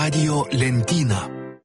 Radio lentyną.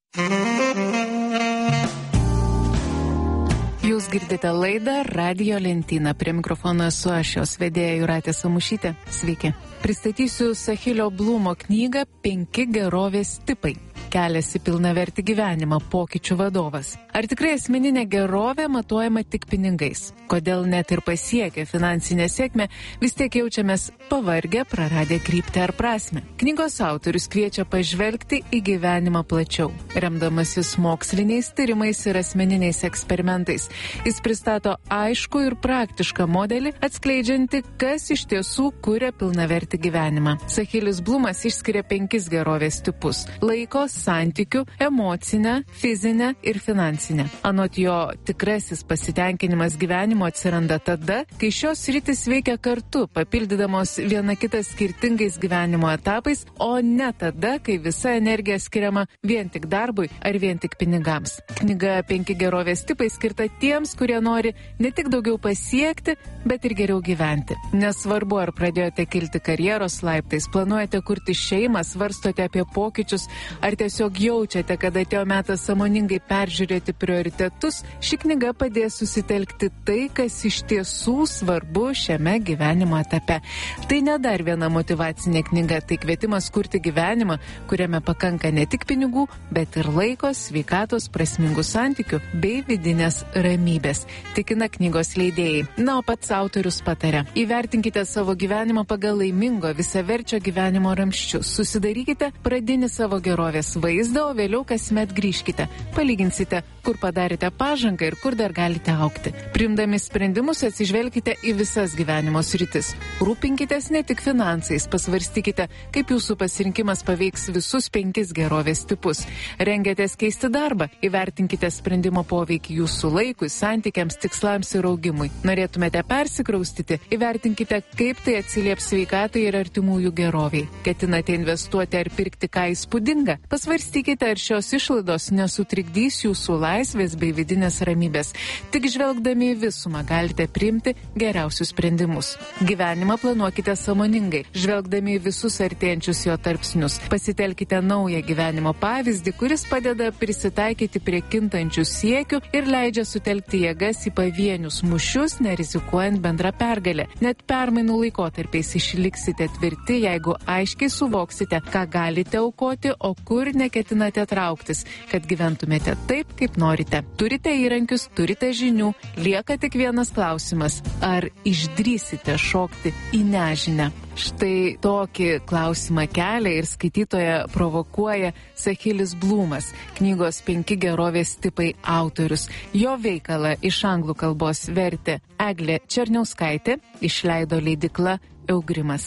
Jūs girdite laidą Radio lentyną. Prie mikrofono esu aš, jos vedėja Jūratė Samušytė. Sveiki. Pristatysiu Sahilio Blumo knygą 5 gerovės tipai. Kelias į pilnavertį gyvenimą, pokyčių vadovas. Ar tikrai asmeninė gerovė matuojama tik pinigais? Kodėl net ir pasiekę finansinę sėkmę vis tiek jaučiamės pavargę, praradę kryptį ar prasmę? Knygos autorius kviečia pažvelgti į gyvenimą plačiau, remdamasis moksliniais tyrimais ir asmeniniais eksperimentais. Jis pristato aiškų ir praktišką modelį, atskleidžiantį, kas iš tiesų kuria pilnavertį gyvenimą. Sahilis Blumas išskiria 5 gerovės tipus – laiko, santykių, emocinę, fizinę ir finansinę. Anot jo, tikrasis pasitenkinimas gyvenimo atsiranda tada, kai šios sritys veikia kartu, papildydamos viena kitą skirtingais gyvenimo etapais, o ne tada, kai visa energija skiriama vien tik darbui ar vien tik pinigams. Knyga 5 gerovės tipai skirta tiems, kurie nori ne tik daugiau pasiekti, bet ir geriau gyventi. Nesvarbu, ar pradėjote kilti karjeros laiptais, planuojate kurti šeimą, svarstote apie pokyčius, ar tiesiog jaučiate, kad atėjo metas sąmoningai peržiūrėti prioritetus, ši knyga padės susitelkti tai, kas iš tiesų svarbu šiame gyvenimo etape. Tai ne dar viena motyvacinė knyga, tai kvietimas kurti gyvenimą, kuriame pakanka ne tik pinigų, bet ir laiko, sveikatos, prasmingų santykių bei vidinės ramybės, tikina knygos leidėjai. Na, o pats autorius pataria: įvertinkite savo gyvenimą pagal laimingo, visaverčio gyvenimo ramsčius, susidarykite pradinį savo gerovės vaizdą, o vėliau kasmet grįžkite. Palyginsite, kur padarėte pažangą ir kur dar galite augti. Priimdami sprendimus atsižvelkite į visas gyvenimo sritis. Rūpinkitės ne tik finansais, pasvarstykite, kaip jūsų pasirinkimas paveiks visus 5 gerovės tipus. Rengiatės keisti darbą, įvertinkite sprendimo poveikį jūsų laikui, santykiams, tikslams ir augimui. Norėtumėte persikraustyti, įvertinkite, kaip tai atsilieps sveikatai ir artimųjų geroviai. Ketinate investuoti ar pirkti ką įspūdinga? Pasvarstykite, ar šios išlaidos nesutrikdys jūsų laisvės bei vidinės ramybės. Tik žvelgdami į visumą galite priimti geriausius sprendimus. Gyvenimą planuokite sąmoningai, žvelgdami į visus artėjančius jo tarpsnius. Pasitelkite naują gyvenimo pavyzdį, kuris padeda prisitaikyti prie kintančių siekių ir leidžia sutelkti jėgas į pavienius mūšius, nerizikuojant bendrą pergalę. Net permainų laikotarpiais išliksite tvirti, jeigu aiškiai suvoksite, ką galite aukoti, o kur neketinate trauktis, kad gyventumėte taip, kaip norite. Turite įrankius, turite žinių, lieka tik vienas klausimas: ar išdrįsite šokti į nežinią? Štai tokį klausimą kelia ir skaitytoją provokuoja Sahilis Blumas, knygos 5 gerovės tipai autorius. Jo veikalą iš anglų kalbos vertė Eglė Černiauskaitė, išleido leidykla Eugrimas.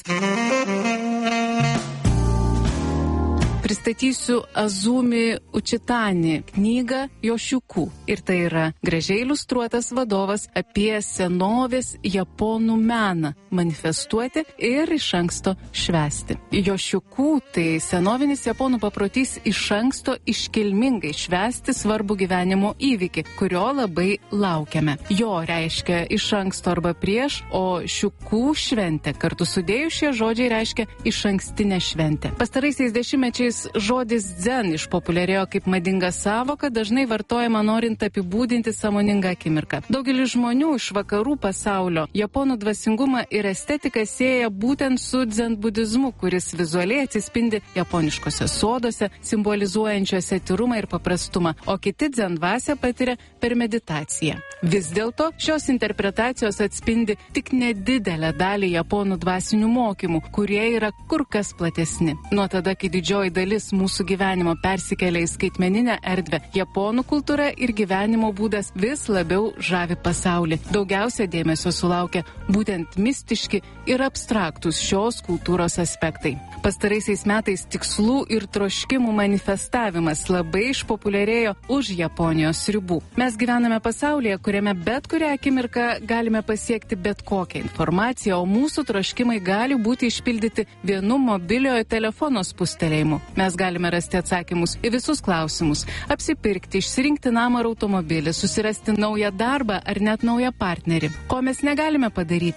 Pristatysiu Azumi Uchitani knygą Joshiku. Ir tai yra gražiai iliustruotas vadovas apie senovės japonų meną manifestuoti ir iš anksto švęsti. Joshiku tai senovinis japonų paprotys iš anksto iškilmingai švęsti svarbų gyvenimo įvykį, kurio labai laukiame. Jo reiškia iš anksto arba prieš, o šiukų šventė. Kartu sudėjus šie žodžiai reiškia iš ankstinę šventę. Pastaraisiais dešimtmečiais žodis dzen išpopuliarėjo kaip madinga sąvoka, dažnai vartojama norint apibūdinti sąmoningą akimirką. Daugelis žmonių iš vakarų pasaulio japonų dvasingumą ir estetiką sieja būtent su dzen budizmu, kuris vizualiai atsispindi japoniškose soduose, simbolizuojančiose tyrumą ir paprastumą, o kiti dzen dvasią patiria per meditaciją. Vis dėlto šios interpretacijos atspindi tik nedidelę dalį japonų dvasinių mokymų, kurie yra kur kas platesni. Nuo tada, kai didžioji dalis mūsų gyvenimo persikelia į skaitmeninę erdvę, japonų kultūra ir gyvenimo būdas vis labiau žavi pasaulį. Daugiausia dėmesio sulaukia būtent mistiški ir abstraktus šios kultūros aspektai. Pastaraisiais metais tikslų ir troškimų manifestavimas labai išpopuliarėjo už Japonijos ribų. Mes gyvename pasaulyje, kuriame bet kurią akimirką galime pasiekti bet kokią informaciją, o mūsų troškimai gali būti išpildyti vienu mobiliojo telefono spustelėjimu. Mes galime rasti atsakymus į visus klausimus, apsipirkti, išsirinkti namą ar automobilį, susirasti naują darbą ar net naują partnerį. Ko mes negalime padaryti?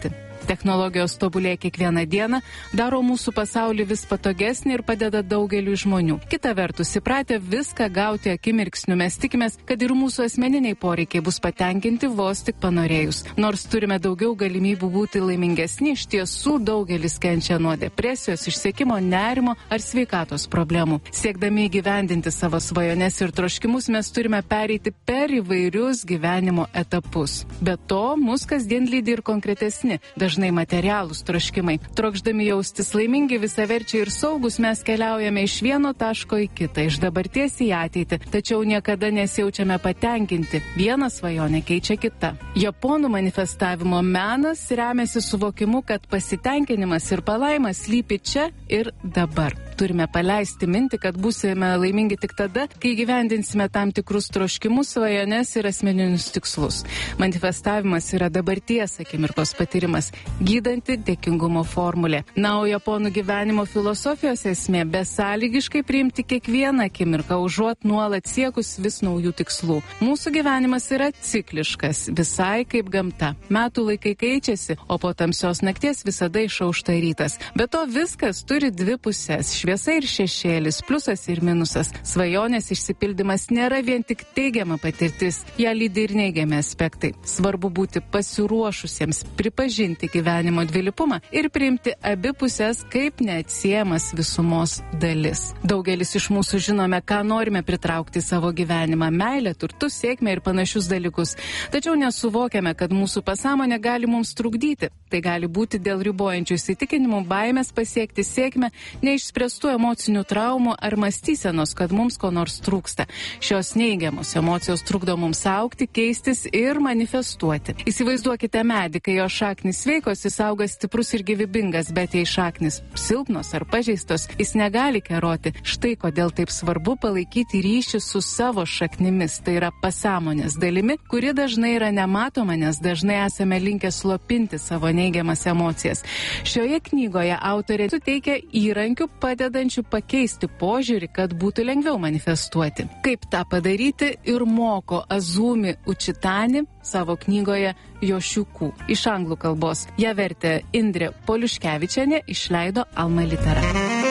Technologijos tobulėja kiekvieną dieną, daro mūsų pasaulį vis patogesnį ir padeda daugeliu žmonių. Kita vertus, įpratę viską gauti akimirksniu, mes tikimės, kad ir mūsų asmeniniai poreikiai bus patenkinti vos tik panorėjus. Nors turime daugiau galimybių būti laimingesni, iš tiesų daugelis kenčia nuo depresijos, išsekimo, nerimo ar sveikatos problemų. Siekdami įgyvendinti savo svajones ir troškimus, mes turime pereiti per įvairius gyvenimo etapus. Be to, mus kasdien lydi ir konkretesni, dažnai materialūs troškimai. Trokšdami jaustis laimingi, visaverčiai ir saugus, mes keliaujame iš vieno taško į kitą, iš dabarties į ateitį, tačiau niekada nesijaučiame patenkinti. Viena svajonė keičia kitą. Japonų manifestavimo menas remiasi suvokimu, kad pasitenkinimas ir palaima slypi čia ir dabar. Turime paleisti mintį, kad būsime laimingi tik tada, kai gyvendinsime tam tikrus troškimus, svajones ir asmeninius tikslus. Manifestavimas yra dabarties akimirkos patyrimas, gydanti dėkingumo formulė. Na, o japonų gyvenimo filosofijos esmė - besąlygiškai priimti kiekvieną akimirką, užuot nuolat siekus vis naujų tikslų. Mūsų gyvenimas yra cikliškas, visai kaip gamta. Metų laikai keičiasi, o po tamsios nakties visada išaušta rytas. Be to viskas turi dvi pusės - šviesa ir šešėlis, pliusas ir minusas. Svajonės išsipildymas nėra vien tik teigiama patirtis, ją lydi ir neigiami aspektai. Svarbu būti pasiruošusiems, pripažinti gyvenimo dvilypumą ir priimti abi pusės kaip neatsiejamas visumos dalis. Daugelis iš mūsų žinome, ką norime pritraukti į savo gyvenimą - meilę, turtus, sėkmę ir panašius dalykus. Tačiau nesuvokiame, kad mūsų pasąmonė gali mums trukdyti. Tai gali būti dėl ribojančių įsitikinimų, baimės pasiekti sėkmę, neišspręstų emocinių traumų ar mąstysenos, kad mums ko nors trūksta. Šios neigiamos emocijos trukdo mums augti, keistis ir manifestuoti. Įsivaizduokite medį, kai jo šaknys sveikos, jis auga stiprus ir gyvybingas, bet jei šaknys silpnos ar pažeistos, jis negali keroti. Štai kodėl taip svarbu palaikyti ryšį su savo šaknimis, tai yra pasąmonės dalimi, kuri dažnai yra nematoma, nes dažnai esame linkę slopinti savo neigiamas emocijas. Šioje knygoje autorė suteikia įrankių padedančių pakeisti požiūrį, kad būtų lengviau manifestuoti. Kaip tą padaryti ir moko Azumi Uchitani savo knygoje Jošiukų iš anglų kalbos. Ją vertė Indrė Poliuškevičienė, išleido Alma Litera.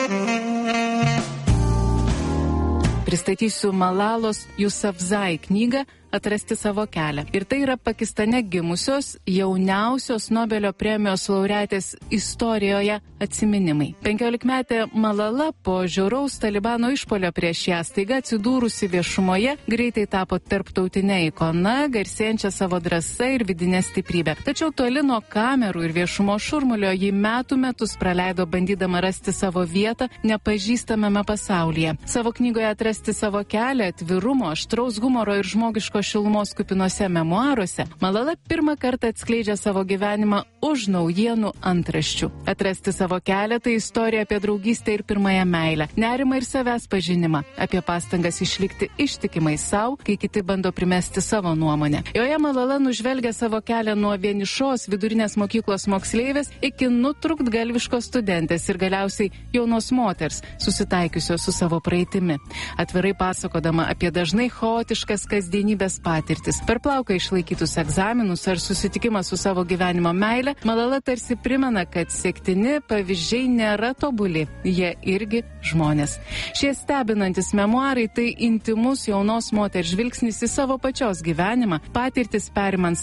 Pristatysiu Malalos Yousafzai knygą Atrasti savo kelią. Ir tai yra Pakistane gimusios jauniausios Nobelio premijos laureatės istorijoje atsiminimai. 15-metė Malala po žiauraus Talibano išpuolio prieš ją staiga atsidūrusi viešumoje greitai tapo tarptautinė ikona, garsėjančia savo drąsa ir vidinė stiprybė. Tačiau toli nuo kamerų ir viešumo šurmulio ji metus praleido bandydama rasti savo vietą nepažįstamame pasaulyje. Savo knygoje Atrasti savo kelią, atvirumo, aštraus humoro ir žmogiško šilumos kupinose memuaruose Malala pirmą kartą atskleidžia savo gyvenimą už naujienų antraščių. Atrasti savo kelią tai istorija apie draugystę ir pirmąją meilę, nerimą ir savęs pažinimą, apie pastangas išlikti ištikimai savo, kai kiti bando primesti savo nuomonę. Joje Malala nužvelgia savo kelią nuo vienišos vidurinės mokyklos moksleivės iki nutrūktgalviškos studentės ir galiausiai jaunos moters, susitaikiusios su savo praeitimi. Atvirai pasakodama apie dažnai chaotiškas kasdienybės patirtis, per plauką išlaikytus egzaminus ar susitikimą su savo gyvenimo meile, Malala tarsi primena, kad siektini pavyzdžiai nėra tobuli, jie irgi žmonės. Šie stebinantis memuarai tai intimus jaunos moters žvilgsnis į savo pačios gyvenimą, patirtis perimant